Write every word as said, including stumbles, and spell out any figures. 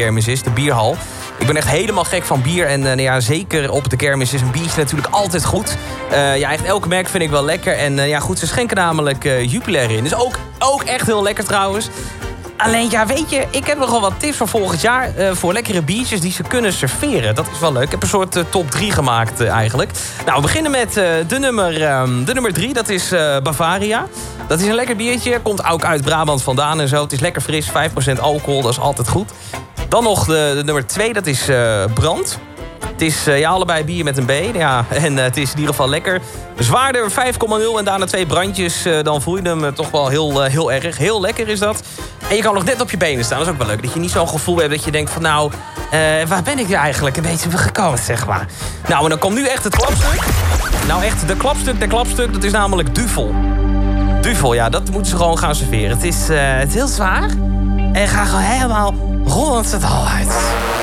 kermis is, de bierhal. Ik ben echt helemaal gek van bier. En uh, nou ja, zeker op de kermis is een biertje natuurlijk altijd goed. Uh, ja, echt elke merk vind ik wel lekker. En uh, ja, goed, ze schenken namelijk uh, Jupiler in. Dus ook, ook echt heel lekker trouwens. Alleen, ja, weet je, ik heb nogal wat tips voor volgend jaar... Uh, voor lekkere biertjes die ze kunnen serveren. Dat is wel leuk. Ik heb een soort uh, top drie gemaakt uh, eigenlijk. Nou, we beginnen met uh, de, nummer, um, de nummer drie. Dat is uh, Bavaria. Dat is een lekker biertje. Komt ook uit Brabant vandaan en zo. Het is lekker fris, vijf procent alcohol. Dat is altijd goed. Dan nog de, de nummer twee, dat is uh, Brand. Het is uh, ja, allebei bier met een B. Ja, en uh, het is in ieder geval lekker. Zwaarder vijf komma nul en daarna twee brandjes. Uh, dan voel je hem uh, toch wel heel, uh, heel erg. Heel lekker is dat. En je kan nog net op je benen staan. Dat is ook wel leuk. Dat je niet zo'n gevoel hebt dat je denkt van... nou, uh, waar ben ik nu eigenlijk een beetje gekomen, zeg maar. Nou, en dan komt nu echt het klapstuk. Nou, echt de klapstuk, de klapstuk. Dat is namelijk Duvel. Duvel, ja, dat moeten ze gewoon gaan serveren. Het is, uh, het is heel zwaar. En ga gewoon helemaal rollend het hal uit.